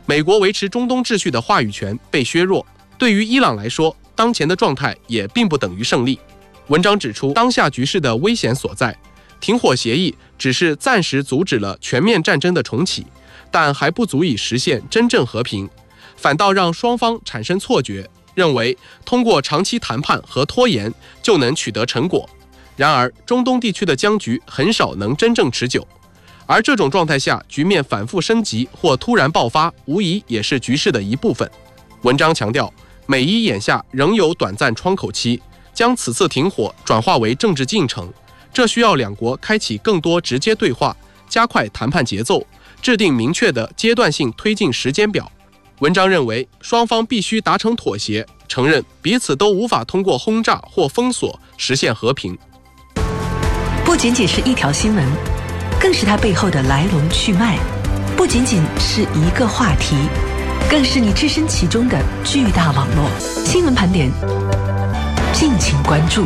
美国维持中东秩序的话语权被削弱。对于伊朗来说，当前的状态也并不等于胜利。文章指出，当下局势的危险所在，停火协议只是暂时阻止了全面战争的重启，但还不足以实现真正和平，反倒让双方产生错觉，认为通过长期谈判和拖延就能取得成果。然而，中东地区的僵局很少能真正持久，而这种状态下，局面反复升级或突然爆发，无疑也是局势的一部分。文章强调，美伊眼下仍有短暂窗口期，将此次停火转化为政治进程，这需要两国开启更多直接对话，加快谈判节奏，制定明确的阶段性推进时间表。文章认为，双方必须达成妥协，承认彼此都无法通过轰炸或封锁实现和平。 不仅仅是一条新闻，更是它背后的来龙去脉；不仅仅是一个话题，更是你置身其中的巨大网络。新闻盘点，敬请关注。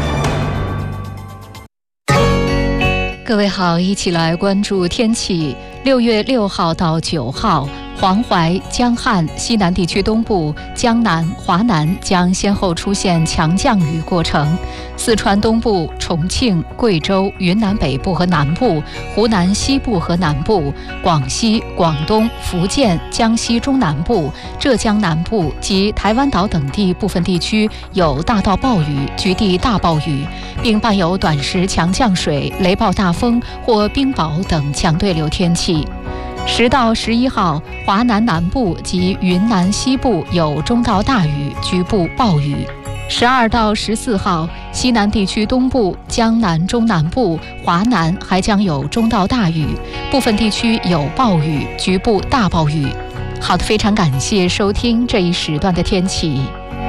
各位好，一起来关注天气。6月6号到9号，黄淮、江汉、西南地区东部、江南、华南将先后出现强降雨过程。四川东部、重庆、贵州、云南北部和南部、湖南西部和南部、广西、广东、福建、江西中南部、浙江南部及台湾岛等地部分地区有大到暴雨、局地大暴雨，并伴有短时强降水、雷暴大风或冰雹等强对流天气。10到11号，华南南部及云南西部有中到大雨，局部暴雨。12到14号，西南地区东部、江南中南部、华南还将有中到大雨，部分地区有暴雨，局部大暴雨。好的，非常感谢收听这一时段的天气。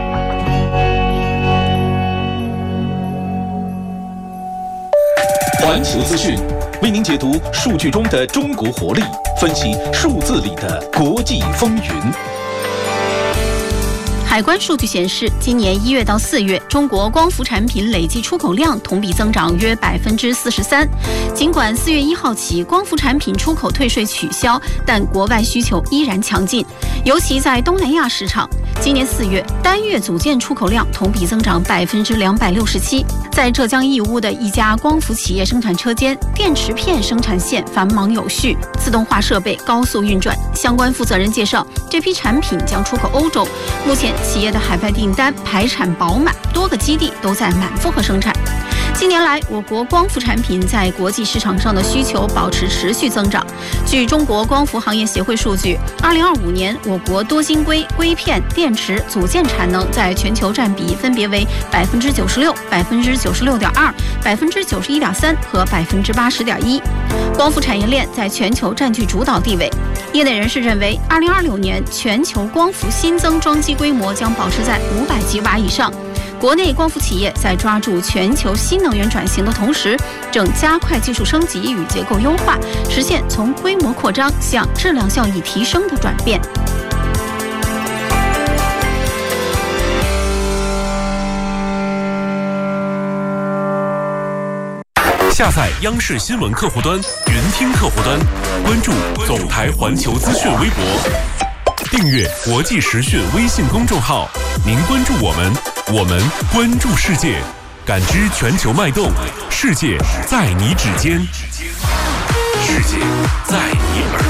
环球资讯为您解读数据中的中国活力，分析数字里的国际风云。 海关数据显示，今年1月到4月，中国光伏产品累计出口量同比增长约43%。尽管4月1号起光伏产品出口退税取消，但国外需求依然强劲，尤其在东南亚市场。今年4月，单月组件出口量同比增长267%。在浙江义乌的一家光伏企业生产车间，电池片生产线繁忙有序，自动化设备高速运转。相关负责人介绍，这批产品将出口欧洲。目前企业的海外订单排产饱满，多个基地都在满负荷生产。近年来，我国光伏产品在国际市场上的需求保持持续增长。据中国光伏行业协会数据，2025年我国多晶硅、硅片、电池、组件产能在全球占比分别为96%、96.2%、91.3%和80.1%。光伏产业链在全球占据主导地位。业内人士认为，2026年全球光伏新增装机规模将保持在500吉瓦以上。国内光伏企业在抓住全球新能源转型的同时，正加快技术升级与结构优化，实现从规模扩张向质量效益提升的转变。 下载央视新闻客户端、云听客户端，关注总台环球资讯微博，订阅国际时讯微信公众号。您关注我们，我们关注世界，感知全球脉动，世界在你指尖，世界在你耳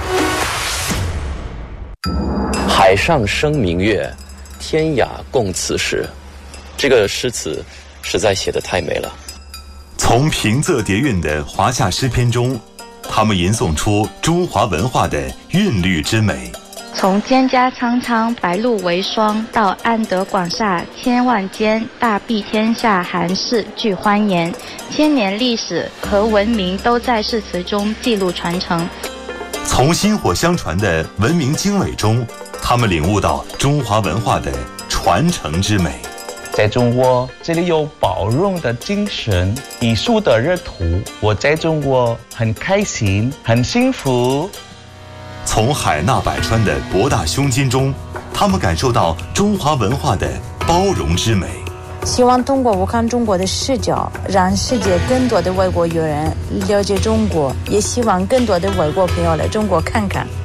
边。 海上生明月，天涯共此时。这个诗词实在写得太美了。 从平仄叠韵的华夏诗篇中，他们吟诵出中华文化的韵律之美。 从蒹葭苍苍，白露为霜，到安得广厦千万间，大庇天下寒士俱欢颜。千年历史和文明都在诗词中记录传承。 从薪火相传的文明经纬中，他们领悟到中华文化的传承之美。 在中国，这里有包容的精神，艺术的热土。我在中国很开心，很幸福。 从海纳百川的博大胸襟中，他们感受到中华文化的包容之美。 希望通过我看中国的视角，让世界更多的外国友人了解中国，也希望更多的外国朋友来中国看看。